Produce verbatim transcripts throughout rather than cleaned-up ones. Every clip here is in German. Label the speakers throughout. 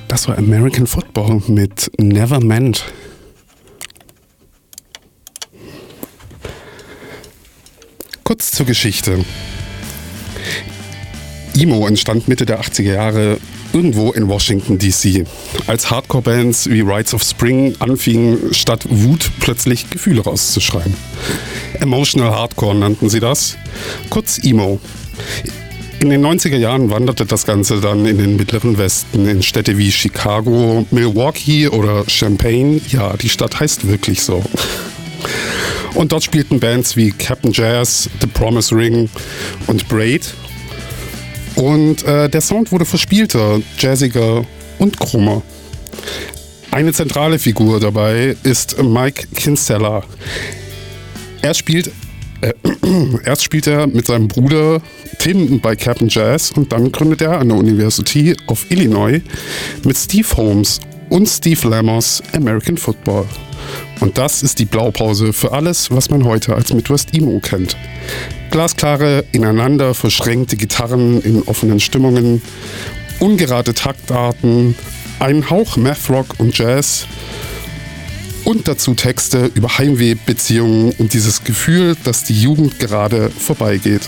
Speaker 1: Das war American Football mit Never Meant. Kurz zur Geschichte. Emo entstand Mitte der achtziger Jahre irgendwo in Washington D C, als Hardcore-Bands wie Rites of Spring anfingen, statt Wut plötzlich Gefühle rauszuschreiben. Emotional Hardcore nannten sie das, kurz Emo. In den neunziger Jahren wanderte das Ganze dann in den Mittleren Westen, in Städte wie Chicago, Milwaukee oder Champaign. Ja, die Stadt heißt wirklich so. Und dort spielten Bands wie Captain Jazz, The Promise Ring und Braid. Und äh, der Sound wurde verspielter, jazziger und krummer. Eine zentrale Figur dabei ist Mike Kinsella. Er spielt, äh, erst spielt er mit seinem Bruder Tim bei Captain Jazz und dann gründet er an der University of Illinois mit Steve Holmes und Steve Lammers American Football. Und das ist die Blaupause für alles, was man heute als Midwest Emo kennt. Glasklare, ineinander verschränkte Gitarren in offenen Stimmungen, ungerade Taktarten, ein Hauch Math-Rock und Jazz und dazu Texte über Heimweh, Beziehungen und dieses Gefühl, dass die Jugend gerade vorbeigeht.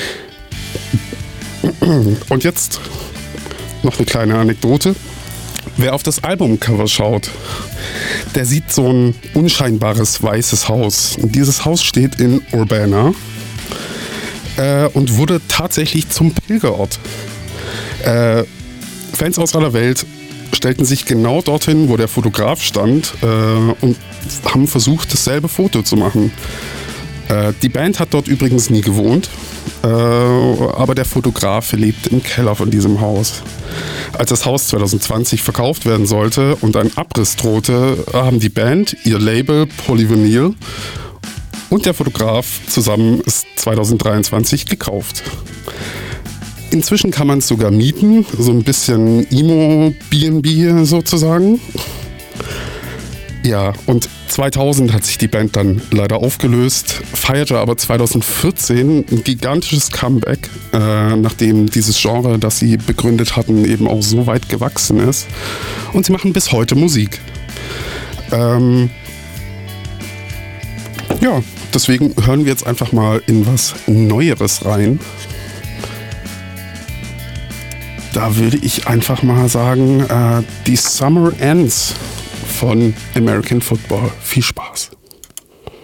Speaker 1: Und jetzt noch eine kleine Anekdote. Wer auf das Albumcover schaut, der sieht so ein unscheinbares weißes Haus. Und dieses Haus steht in Urbana äh, und wurde tatsächlich zum Pilgerort. Äh, Fans aus aller Welt stellten sich genau dorthin, wo der Fotograf stand äh, und haben versucht, dasselbe Foto zu machen. Äh, die Band hat dort übrigens nie gewohnt, äh, aber der Fotograf lebt im Keller von diesem Haus. Als das Haus zwanzig zwanzig verkauft werden sollte und ein Abriss drohte, haben die Band, ihr Label Polyvinyl und der Fotograf zusammen es zwanzig dreiundzwanzig gekauft. Inzwischen kann man es sogar mieten, so ein bisschen Emo-B and B sozusagen. Ja, und zweitausend hat sich die Band dann leider aufgelöst, feierte aber zwanzig vierzehn ein gigantisches Comeback, äh, nachdem dieses Genre, das sie begründet hatten, eben auch so weit gewachsen ist. Und sie machen bis heute Musik. Ähm, ja, deswegen hören wir jetzt einfach mal in was Neueres rein. Da würde ich einfach mal sagen, äh, die Summer Ends von American Football. Viel Spaß.